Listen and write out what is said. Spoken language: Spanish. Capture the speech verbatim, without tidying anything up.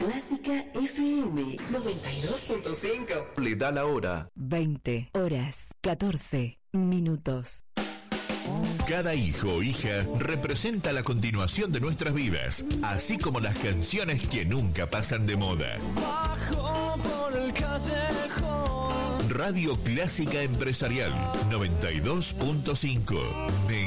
Clásica F M noventa y dos punto cinco. Le da la hora. veinte horas, catorce minutos. Cada hijo o hija representa la continuación de nuestras vidas, así como las canciones que nunca pasan de moda. Bajo por el callejón. Radio Clásica Empresarial noventa y dos punto cinco.